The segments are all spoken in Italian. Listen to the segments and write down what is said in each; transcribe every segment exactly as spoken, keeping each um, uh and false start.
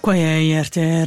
Qua è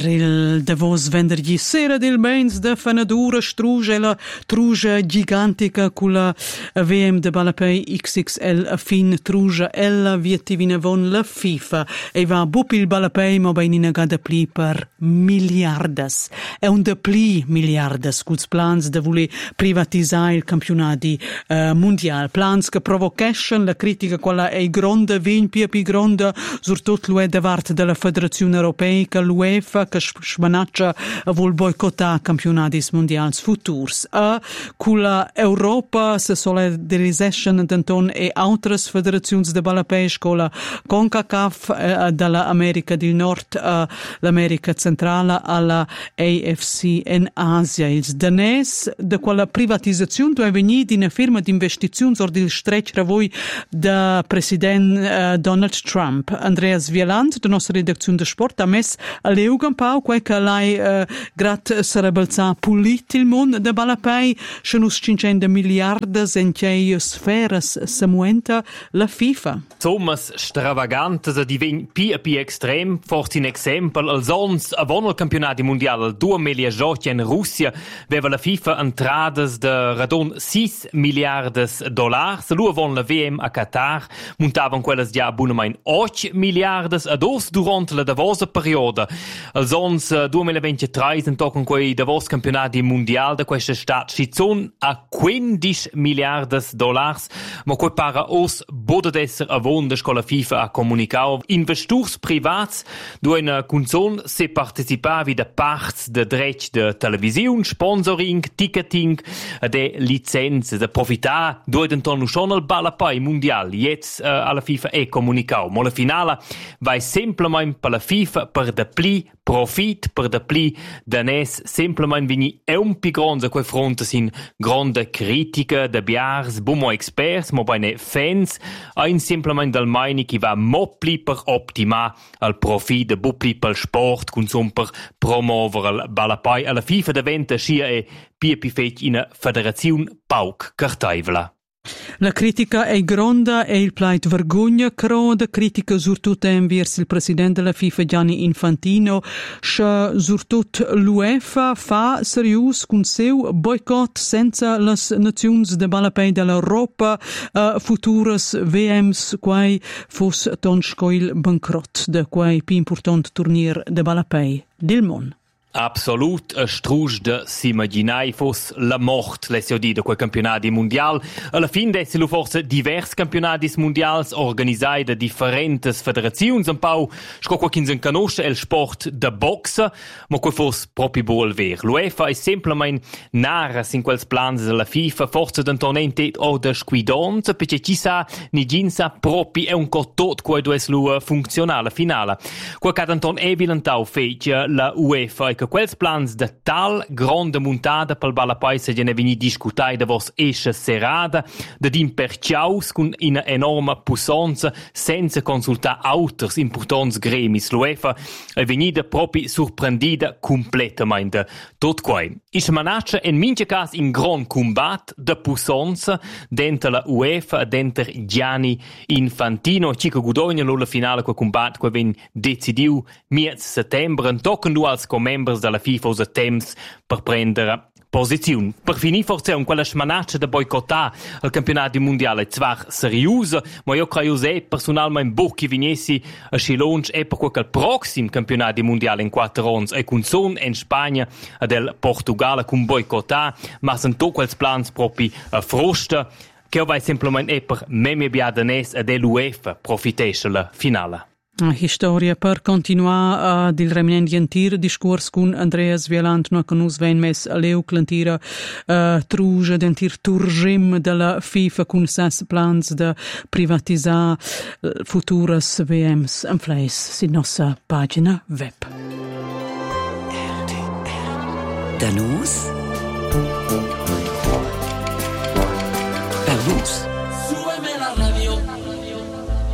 il Davos venerdì sera del Mainz da fanadura struge la truge gigantica con la V M de Balapei X X L a fin truge ella viettivina von la FIFA e va bupi il Balapei ma bei nina gada pli per miliardas è un de pli miliardas culs plans de voler privatizzare il campionati uh, mondial plans che provocation la critica quella è gronda vin pia pi gronda surtot lo è davart della Federazione Europea che l'UEFA che smanaccia vuol boicottare campionati mondiali futurs e con l'Europa se solidarization d'Anton e altre federazioni de Balapei con la CONCACAF eh, dall'America del Nord a l'America centrale alla A F C in Asia. Il danès de quella privatizzazione è venuta in una firma di investizioni or il stretch voi da presidente uh, Donald Trump. Andreas Wieland, la nostra redazione di sport, ha messo a Leugan Pau, quel che lei uh, grat sarebbe pulit il mondo de Balapei, se nus cinquecento miliardi in che sferas samuenta la FIFA. Sommas stravagantes a divent pi a pi extrem, forse in exempel, als ons avon il campionati mondial al duemiladiciotto in Russia, veva la FIFA entrades de radon sei miliardes dollars, lu avon la V M a Qatar, montavan quelles già abonament otto miliardes ad os durant la davosa perioda. Als ons duemilaventitré in toccon quei davos campionati mondial de questa stat schizon a quindici miliardes dollars, ma quei para os boda d'esser avon de scola FIFA a comunicau. Investors privats duen cunzon se participavi de parts de dretg de televisiun, sponsoring, ticketing, de licenze, de profitar due denton schon al Balapei mondial, jetzt uh, alla FIFA e comunicau. Ma la finala vai semplament per la FIFA per de pli profit, per de pli danès, semplament vini e un pi gronza quei fronte sin gronda critica de biars, bumo experts, mo bene fans, ein semplament dal meini chi va mo pli per optima al profit de bu pli per sport, consum per promover al Balapei. Alla FIFA diventa scia e pia pi fetg in a federaziun pauc cartaivla. La critica è gronda e il plait vergogna croda critica surtut envers il presidente della FIFA Gianni Infantino che surtut l'UEFA fa serius con seu boicott senza las nazions de Balapei dell'Europa uh, futuras V Ms quai fos tonscoil bankrott de quai pi important turnier de Balapei del mon. Absolut, a strusch de s'imaginai fos la mort, lesio di de quei campionati mondial. Alla fin dessi lu forse divers campionati mondials organisai de differentes federaziuns un pau, sco qua quinzen canosce el sport de boxa, ma quei fos propi bol ver. L'UEFA è semplament naras in quels plans della FIFA, forse d'antonente o de squidonza, perché ci sa ni ginsa propi è un cottot quei dues lu funzionale finale. Qua cadanton evidentau fece la UEFA e quels plans de tal gronda muntada pel Balapei se gene veni discutai de vos esce serada, de din perciaus cun ina enorma pussonza senza consultar auters importants gremis. L'UEFA è venida propi surprendida completamente tot quai. Is manaccia en mince cas in gran combat de pussonza dentro la UEFA, dentro Gianni Infantino. Cico Gudogna lo la finale quel combat que ven decidiu miez settembre, en tocken du als comembers dalla FIFA usa temps per prendere posizione. Per finire forse un quella smanaccia da boicottare il campionato mondiale zwar seriosa, ma io credo che personalmente bocchi vignesi a Scilonge e per quel prossimo campionato mondiale in quattro anni e con son in Spagna e del Portogallo con boicottare, ma sono tutti quels plans proprio a frosta che vai semplicemente per meme biadanes e dell'UEFA profitesce la finale. A historia per continuare uh, il reminendiantir discurs con Andreas Wieland no che nus ven mes a leu clantira uh, truge dentir turgim della FIFA con ses plans de privatizzare uh, futuras V Ms en fleis si nostra pagina web. Da nus? Per nus.